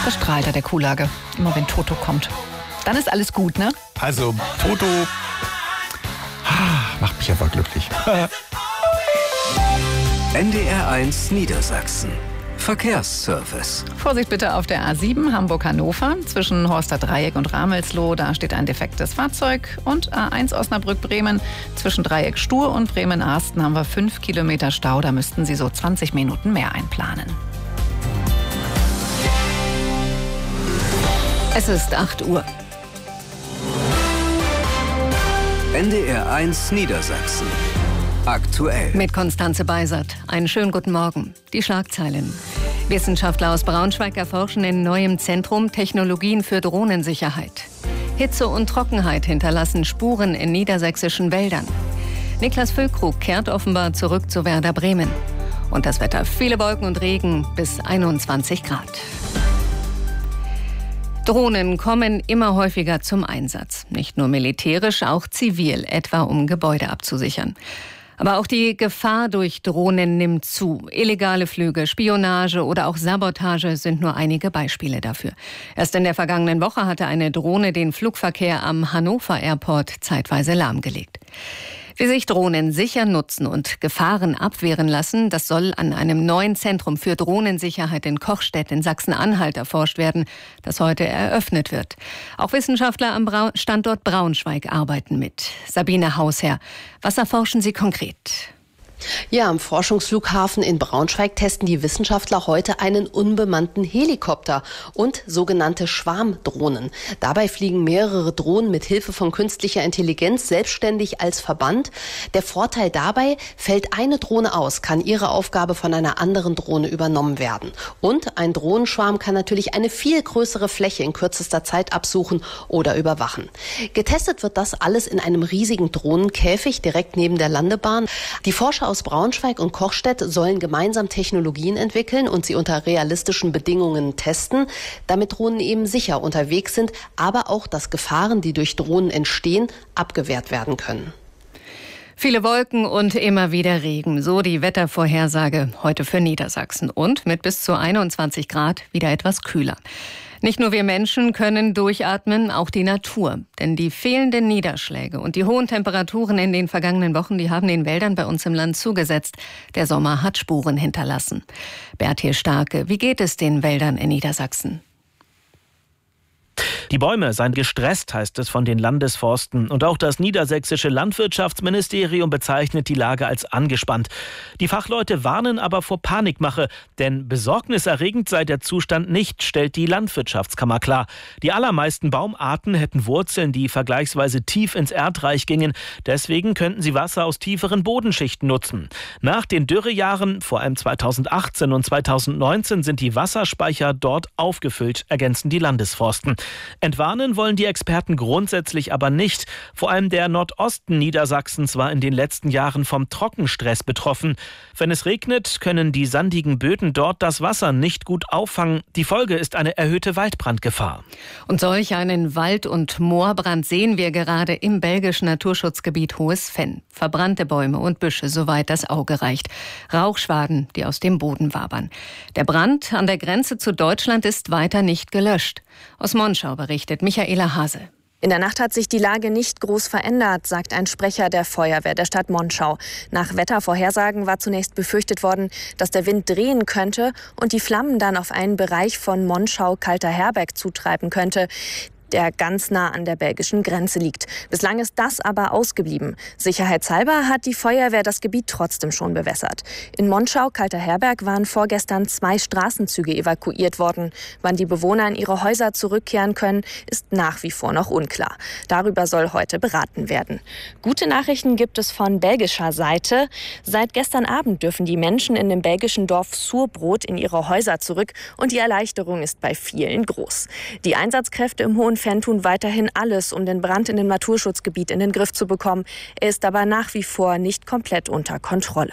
verstrahlt er, der Kuhlage. Immer wenn Toto kommt. Dann ist alles gut, ne? Also, Toto macht mich einfach glücklich. NDR1 Niedersachsen. Verkehrsservice. Vorsicht bitte auf der A7 Hamburg-Hannover. Zwischen Horster Dreieck und Ramelsloh, da steht ein defektes Fahrzeug. Und A1 Osnabrück-Bremen. Zwischen Dreieck Stur und Bremen-Arsten haben wir 5 Kilometer Stau. Da müssten Sie so 20 Minuten mehr einplanen. Es ist 8 Uhr. NDR1 Niedersachsen. Aktuell. Mit Konstanze Beisert. Einen schönen guten Morgen. Die Schlagzeilen. Wissenschaftler aus Braunschweig erforschen in neuem Zentrum Technologien für Drohnensicherheit. Hitze und Trockenheit hinterlassen Spuren in niedersächsischen Wäldern. Niklas Füllkrug kehrt offenbar zurück zu Werder Bremen. Und das Wetter: viele Wolken und Regen bis 21 Grad. Drohnen kommen immer häufiger zum Einsatz. Nicht nur militärisch, auch zivil, etwa um Gebäude abzusichern. Aber auch die Gefahr durch Drohnen nimmt zu. Illegale Flüge, Spionage oder auch Sabotage sind nur einige Beispiele dafür. Erst in der vergangenen Woche hatte eine Drohne den Flugverkehr am Hannover Airport zeitweise lahmgelegt. Wie sich Drohnen sicher nutzen und Gefahren abwehren lassen, das soll an einem neuen Zentrum für Drohnensicherheit in Kochstedt in Sachsen-Anhalt erforscht werden, das heute eröffnet wird. Auch Wissenschaftler am Standort Braunschweig arbeiten mit. Sabine Hausherr, was erforschen Sie konkret? Ja, am Forschungsflughafen in Braunschweig testen die Wissenschaftler heute einen unbemannten Helikopter und sogenannte Schwarmdrohnen. Dabei fliegen mehrere Drohnen mit Hilfe von künstlicher Intelligenz selbstständig als Verband. Der Vorteil dabei: fällt eine Drohne aus, kann ihre Aufgabe von einer anderen Drohne übernommen werden. Und ein Drohnenschwarm kann natürlich eine viel größere Fläche in kürzester Zeit absuchen oder überwachen. Getestet wird das alles in einem riesigen Drohnenkäfig direkt neben der Landebahn. Die Forscher aus Braunschweig und Kochstedt sollen gemeinsam Technologien entwickeln und sie unter realistischen Bedingungen testen, damit Drohnen eben sicher unterwegs sind, aber auch, dass Gefahren, die durch Drohnen entstehen, abgewehrt werden können. Viele Wolken und immer wieder Regen, so die Wettervorhersage heute für Niedersachsen. Und mit bis zu 21 Grad wieder etwas kühler. Nicht nur wir Menschen können durchatmen, auch die Natur. Denn die fehlenden Niederschläge und die hohen Temperaturen in den vergangenen Wochen, die haben den Wäldern bei uns im Land zugesetzt. Der Sommer hat Spuren hinterlassen. Bertil Starke, wie geht es den Wäldern in Niedersachsen? Die Bäume seien gestresst, heißt es von den Landesforsten. Und auch das niedersächsische Landwirtschaftsministerium bezeichnet die Lage als angespannt. Die Fachleute warnen aber vor Panikmache, denn besorgniserregend sei der Zustand nicht, stellt die Landwirtschaftskammer klar. Die allermeisten Baumarten hätten Wurzeln, die vergleichsweise tief ins Erdreich gingen. Deswegen könnten sie Wasser aus tieferen Bodenschichten nutzen. Nach den Dürrejahren, vor allem 2018 und 2019, sind die Wasserspeicher dort aufgefüllt, ergänzen die Landesforsten. Entwarnen wollen die Experten grundsätzlich aber nicht. Vor allem der Nordosten Niedersachsens war in den letzten Jahren vom Trockenstress betroffen. Wenn es regnet, können die sandigen Böden dort das Wasser nicht gut auffangen. Die Folge ist eine erhöhte Waldbrandgefahr. Und solch einen Wald- und Moorbrand sehen wir gerade im belgischen Naturschutzgebiet Hohes Venn. Verbrannte Bäume und Büsche, soweit das Auge reicht. Rauchschwaden, die aus dem Boden wabern. Der Brand an der Grenze zu Deutschland ist weiter nicht gelöscht. Aus Monschau berichtet Michaela Hase. In der Nacht hat sich die Lage nicht groß verändert, sagt ein Sprecher der Feuerwehr der Stadt Monschau. Nach Wettervorhersagen war zunächst befürchtet worden, dass der Wind drehen könnte und die Flammen dann auf einen Bereich von Monschau-Kalter-Herberg zutreiben könnte, der ganz nah an der belgischen Grenze liegt. Bislang ist das aber ausgeblieben. Sicherheitshalber hat die Feuerwehr das Gebiet trotzdem schon bewässert. In Monschau-Kalter-Herberg waren vorgestern 2 Straßenzüge evakuiert worden. Wann die Bewohner in ihre Häuser zurückkehren können, ist nach wie vor noch unklar. Darüber soll heute beraten werden. Gute Nachrichten gibt es von belgischer Seite. Seit gestern Abend dürfen die Menschen in dem belgischen Dorf Surbrot in ihre Häuser zurück und die Erleichterung ist bei vielen groß. Die Einsatzkräfte im Hohen Venn tun weiterhin alles, um den Brand in dem Naturschutzgebiet in den Griff zu bekommen. Er ist aber nach wie vor nicht komplett unter Kontrolle.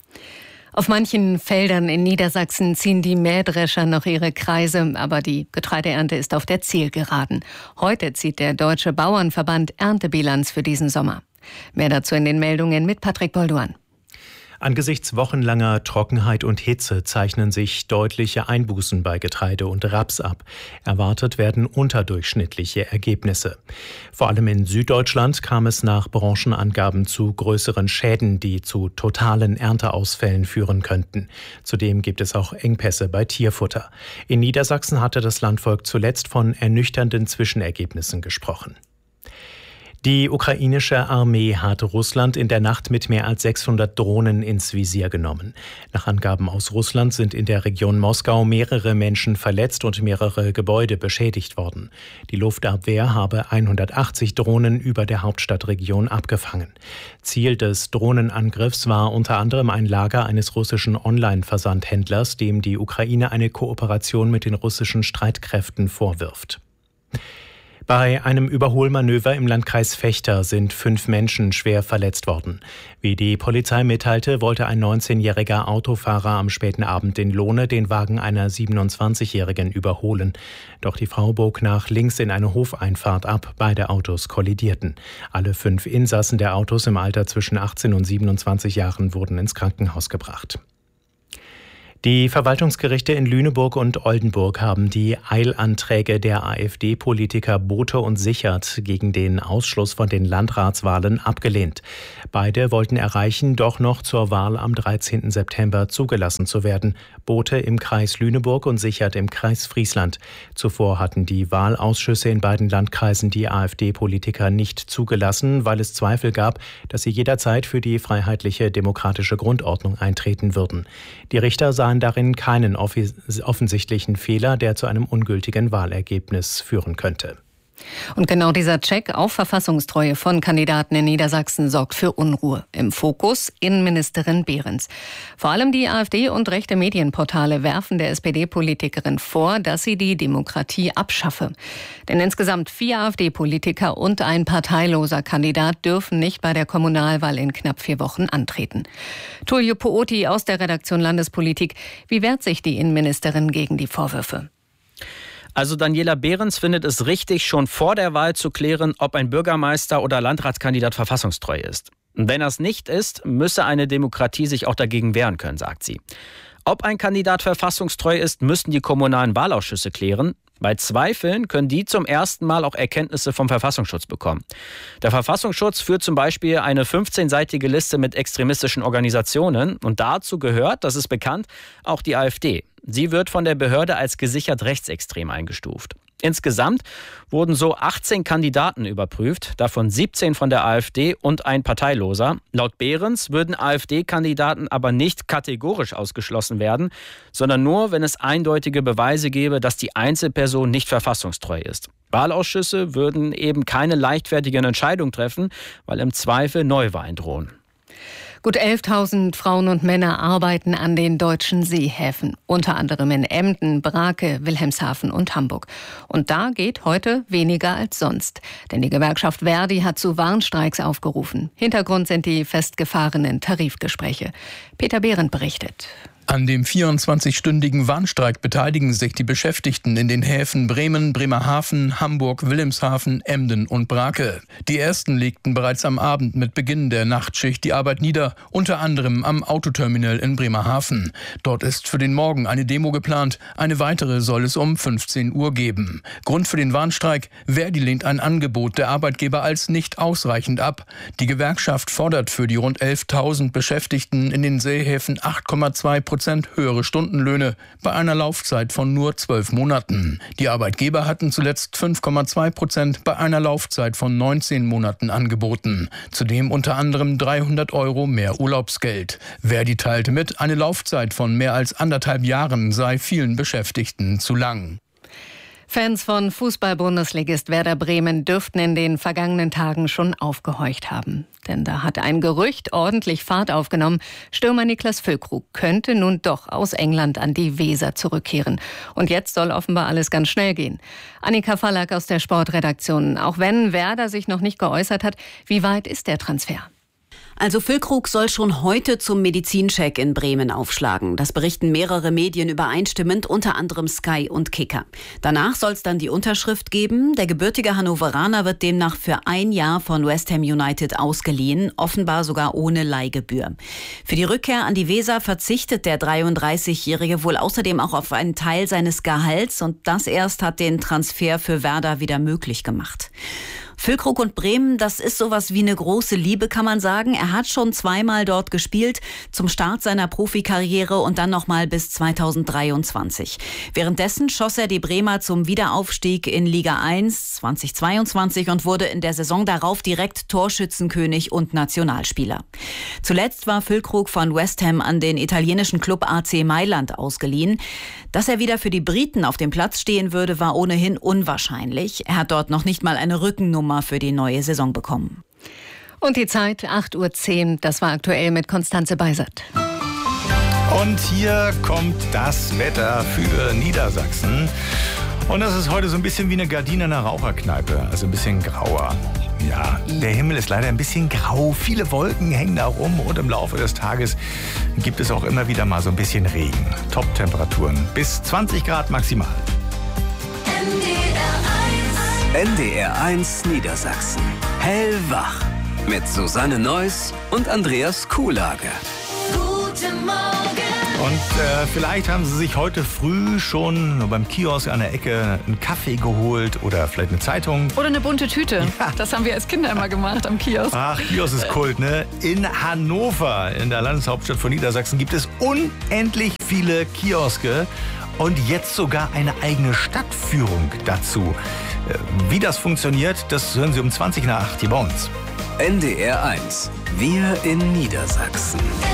Auf manchen Feldern in Niedersachsen ziehen die Mähdrescher noch ihre Kreise, aber die Getreideernte ist auf der Zielgeraden. Heute zieht der Deutsche Bauernverband Erntebilanz für diesen Sommer. Mehr dazu in den Meldungen mit Patrick Bolduan. Angesichts wochenlanger Trockenheit und Hitze zeichnen sich deutliche Einbußen bei Getreide und Raps ab. Erwartet werden unterdurchschnittliche Ergebnisse. Vor allem in Süddeutschland kam es nach Branchenangaben zu größeren Schäden, die zu totalen Ernteausfällen führen könnten. Zudem gibt es auch Engpässe bei Tierfutter. In Niedersachsen hatte das Landvolk zuletzt von ernüchternden Zwischenergebnissen gesprochen. Die ukrainische Armee hat Russland in der Nacht mit mehr als 600 Drohnen ins Visier genommen. Nach Angaben aus Russland sind in der Region Moskau mehrere Menschen verletzt und mehrere Gebäude beschädigt worden. Die Luftabwehr habe 180 Drohnen über der Hauptstadtregion abgefangen. Ziel des Drohnenangriffs war unter anderem ein Lager eines russischen Online-Versandhändlers, dem die Ukraine eine Kooperation mit den russischen Streitkräften vorwirft. Bei einem Überholmanöver im Landkreis Vechta sind 5 Menschen schwer verletzt worden. Wie die Polizei mitteilte, wollte ein 19-jähriger Autofahrer am späten Abend in Lohne den Wagen einer 27-Jährigen überholen. Doch die Frau bog nach links in eine Hofeinfahrt ab. Beide Autos kollidierten. Alle 5 Insassen der Autos im Alter zwischen 18 und 27 Jahren wurden ins Krankenhaus gebracht. Die Verwaltungsgerichte in Lüneburg und Oldenburg haben die Eilanträge der AfD-Politiker Bothe und Sichert gegen den Ausschluss von den Landratswahlen abgelehnt. Beide wollten erreichen, doch noch zur Wahl am 13. September zugelassen zu werden. Bothe im Kreis Lüneburg und Sichert im Kreis Friesland. Zuvor hatten die Wahlausschüsse in beiden Landkreisen die AfD-Politiker nicht zugelassen, weil es Zweifel gab, dass sie jederzeit für die freiheitliche demokratische Grundordnung eintreten würden. Die Richter sahen darin keinen offensichtlichen Fehler, der zu einem ungültigen Wahlergebnis führen könnte. Und genau dieser Check auf Verfassungstreue von Kandidaten in Niedersachsen sorgt für Unruhe. Im Fokus Innenministerin Behrens. Vor allem die AfD und rechte Medienportale werfen der SPD-Politikerin vor, dass sie die Demokratie abschaffe. Denn insgesamt 4 AfD-Politiker und ein parteiloser Kandidat dürfen nicht bei der Kommunalwahl in knapp 4 Wochen antreten. Tullio Pooti aus der Redaktion Landespolitik. Wie wehrt sich die Innenministerin gegen die Vorwürfe? Also Daniela Behrens findet es richtig, schon vor der Wahl zu klären, ob ein Bürgermeister oder Landratskandidat verfassungstreu ist. Und wenn das nicht ist, müsse eine Demokratie sich auch dagegen wehren können, sagt sie. Ob ein Kandidat verfassungstreu ist, müssten die kommunalen Wahlausschüsse klären. Bei Zweifeln können die zum ersten Mal auch Erkenntnisse vom Verfassungsschutz bekommen. Der Verfassungsschutz führt zum Beispiel eine 15-seitige Liste mit extremistischen Organisationen. Und dazu gehört, das ist bekannt, auch die AfD. Sie wird von der Behörde als gesichert rechtsextrem eingestuft. Insgesamt wurden so 18 Kandidaten überprüft, davon 17 von der AfD und ein Parteiloser. Laut Behrens würden AfD-Kandidaten aber nicht kategorisch ausgeschlossen werden, sondern nur, wenn es eindeutige Beweise gäbe, dass die Einzelperson nicht verfassungstreu ist. Wahlausschüsse würden eben keine leichtfertigen Entscheidungen treffen, weil im Zweifel Neuwahlen drohen. Gut 11.000 Frauen und Männer arbeiten an den deutschen Seehäfen, unter anderem in Emden, Brake, Wilhelmshaven und Hamburg. Und da geht heute weniger als sonst. Denn die Gewerkschaft Verdi hat zu Warnstreiks aufgerufen. Hintergrund sind die festgefahrenen Tarifgespräche. Peter Behrendt berichtet. An dem 24-stündigen Warnstreik beteiligen sich die Beschäftigten in den Häfen Bremen, Bremerhaven, Hamburg, Wilhelmshaven, Emden und Brake. Die ersten legten bereits am Abend mit Beginn der Nachtschicht die Arbeit nieder, unter anderem am Autoterminal in Bremerhaven. Dort ist für den Morgen eine Demo geplant, eine weitere soll es um 15 Uhr geben. Grund für den Warnstreik: Verdi lehnt ein Angebot der Arbeitgeber als nicht ausreichend ab. Die Gewerkschaft fordert für die rund 11.000 Beschäftigten in den Seehäfen 8,2% höhere Stundenlöhne bei einer Laufzeit von nur 12 Monaten. Die Arbeitgeber hatten zuletzt 5,2% bei einer Laufzeit von 19 Monaten angeboten. Zudem unter anderem 300 € mehr Urlaubsgeld. Verdi teilte mit, eine Laufzeit von mehr als 1,5 Jahren sei vielen Beschäftigten zu lang. Fans von Fußball-Bundesligist Werder Bremen dürften in den vergangenen Tagen schon aufgehorcht haben. Denn da hat ein Gerücht ordentlich Fahrt aufgenommen. Stürmer Niklas Füllkrug könnte nun doch aus England an die Weser zurückkehren. Und jetzt soll offenbar alles ganz schnell gehen. Annika Fallack aus der Sportredaktion. Auch wenn Werder sich noch nicht geäußert hat, wie weit ist der Transfer? Also Füllkrug soll schon heute zum Medizincheck in Bremen aufschlagen. Das berichten mehrere Medien übereinstimmend, unter anderem Sky und Kicker. Danach soll es dann die Unterschrift geben. Der gebürtige Hannoveraner wird demnach für 1 Jahr von West Ham United ausgeliehen, offenbar sogar ohne Leihgebühr. Für die Rückkehr an die Weser verzichtet der 33-Jährige wohl außerdem auch auf einen Teil seines Gehalts, und das erst hat den Transfer für Werder wieder möglich gemacht. Füllkrug und Bremen, das ist sowas wie eine große Liebe, kann man sagen. Er hat schon 2-mal dort gespielt, zum Start seiner Profikarriere und dann nochmal bis 2023. Währenddessen schoss er die Bremer zum Wiederaufstieg in Liga 1 2022 und wurde in der Saison darauf direkt Torschützenkönig und Nationalspieler. Zuletzt war Füllkrug von West Ham an den italienischen Club AC Mailand ausgeliehen. Dass er wieder für die Briten auf dem Platz stehen würde, war ohnehin unwahrscheinlich. Er hat dort noch nicht mal eine Rückennummer für die neue Saison bekommen. Und die Zeit 8:10 Uhr, das war aktuell mit Konstanze Beisert. Und hier kommt das Wetter für Niedersachsen. Und das ist heute so ein bisschen wie eine Gardine in einer Raucherkneipe, also ein bisschen grauer. Ja, der Himmel ist leider ein bisschen grau, viele Wolken hängen da rum und im Laufe des Tages gibt es auch immer wieder mal so ein bisschen Regen. Top-Temperaturen bis 20 Grad maximal. NDR1 Niedersachsen. Hellwach. Mit Susanne Neuss und Andreas Kuhlage. Guten Morgen. Und vielleicht haben Sie sich heute früh schon beim Kiosk an der Ecke einen Kaffee geholt oder vielleicht eine Zeitung. Oder eine bunte Tüte. Ja. Das haben wir als Kinder immer gemacht am Kiosk. Ach, Kiosk ist Kult, ne? In Hannover, in der Landeshauptstadt von Niedersachsen, gibt es unendlich viele Kioske und jetzt sogar eine eigene Stadtführung dazu. Wie das funktioniert, das hören Sie um 20 nach 8 hier bei uns. NDR1. Wir in Niedersachsen.